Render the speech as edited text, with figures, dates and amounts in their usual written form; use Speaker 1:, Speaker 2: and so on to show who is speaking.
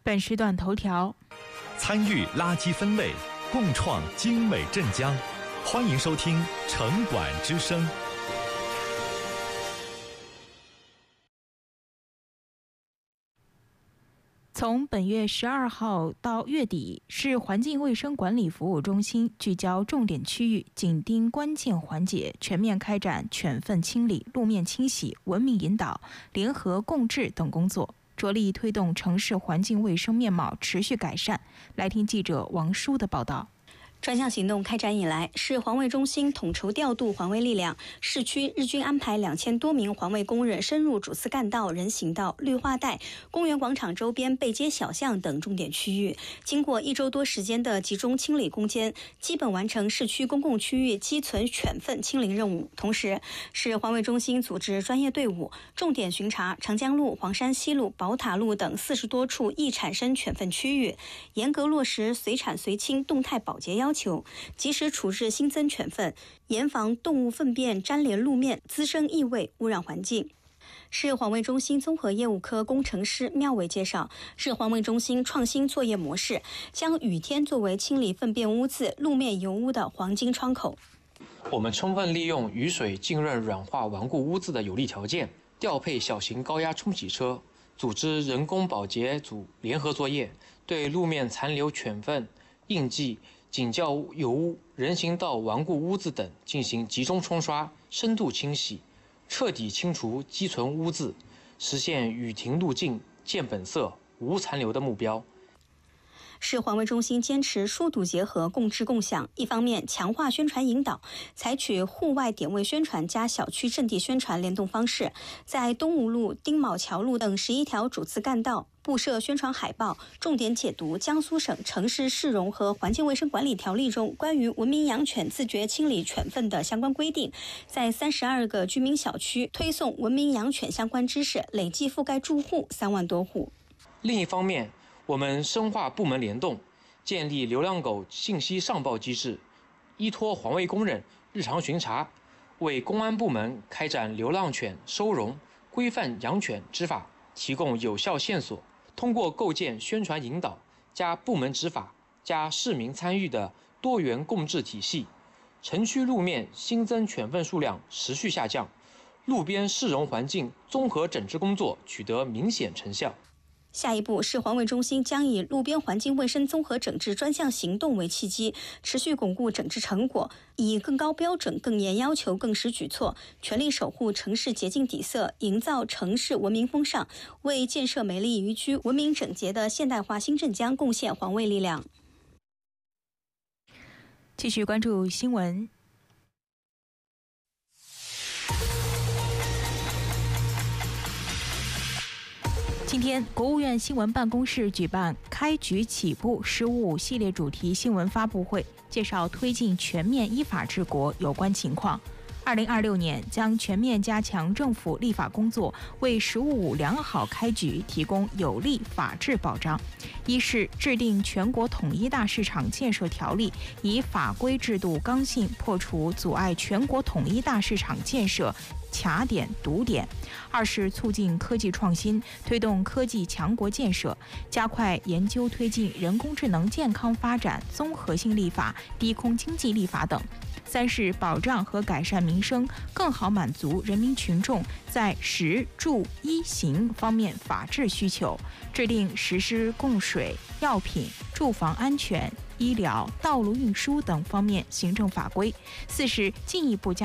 Speaker 1: 本时段头条：
Speaker 2: 参与垃圾分类，共创精美镇江。欢迎收听城管之声。
Speaker 1: 从本月12号到月底，市环境卫生管理服务中心聚焦重点区域，紧盯关键环节，全面开展犬粪清理、路面清洗、文明引导、联合共治等工作，着力推动城市环境卫生面貌持续改善。来听记者王舒的报道。
Speaker 3: 专项行动开展以来，市环卫中心统筹调度环卫力量，市区日均安排2000多名环卫工人深入主次干道、人行道、绿化带、公园广场周边背街小巷等重点区域，经过1周多时间的集中清理攻坚，基本完成市区公共区域积存犬粪清零任务。同时，市环卫中心组织专业队伍，重点巡查长江路、黄山西路、宝塔路等40多处易产生犬粪区域，严格落实随产随清动态保洁要求，及时处置新增犬粪，严防动物粪便沾连路面滋生异味污染环境。市环卫中心综合业务科工程师廖伟介绍，市环卫中心创新作业模式，将雨天作为清理粪便污渍、路面油污的黄金窗口。
Speaker 4: 我们充分利用雨水浸润软化顽固污渍的有利条件，调配小型高压冲洗车，组织人工保洁组联合作业，对路面残留犬粪、印记、警教油污、人行道顽固污渍等进行集中冲刷、深度清洗，彻底清除积存污渍，实现雨停路径见本色、无残留的目标。
Speaker 3: 市环卫中心坚持疏堵结合、共治共享，一方面强化宣传引导，采取户外点位宣传加小区阵地宣传联动方式，在东吴路、丁卯桥路等11条主次干道布设宣传海报，重点解读江苏省城市市容和环境卫生管理条例中关于文明养犬自觉清理犬粪的相关规定，在32个居民小区推送文明养犬相关知识，累计覆盖住户3万多户。
Speaker 4: 另一方面，我们深化部门联动，建立流浪狗信息上报机制，依托环卫工人日常巡查，为公安部门开展流浪犬收容、规范养犬执法提供有效线索。通过构建宣传引导加部门执法加市民参与的多元共治体系，城区路面新增犬粪数量持续下降，路边市容环境综合整治工作取得明显成效。
Speaker 3: 下一步，市环卫中心将以路边环境卫生综合整治专项行动为契机，持续巩固整治成果，以更高标准、更严要求、更实举措，全力守护城市洁净底色，营造城市文明风尚，为建设美丽宜居、文明整洁的现代化新镇江贡献环卫力量。
Speaker 1: 继续关注新闻。今天，国务院新闻办公室举办“开局起步15”系列主题新闻发布会，介绍推进全面依法治国有关情况。2026年将全面加强政府立法工作，为15良好开局提供有力法治保障。一是制定全国统一大市场建设条例，以法规制度刚性破除阻碍全国统一大市场建设卡点堵点；二是促进科技创新，推动科技强国建设，加快研究推进人工智能健康发展、综合性立法、低空经济立法等；三是保障和改善民生，更好满足人民群众在食住医行方面法治需求，制定实施供水、药品、住房安全、医疗、道路运输等方面行政法规；四是进一步加